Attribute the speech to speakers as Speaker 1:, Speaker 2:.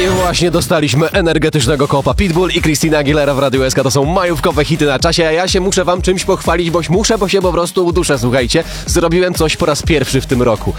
Speaker 1: I właśnie dostaliśmy energetycznego kopa. Pitbull i Christina Aguilera w Radiu SK to są majówkowe hity na czasie, a ja się muszę wam czymś pochwalić, bo się po prostu uduszę, słuchajcie. Zrobiłem coś po raz pierwszy w tym roku.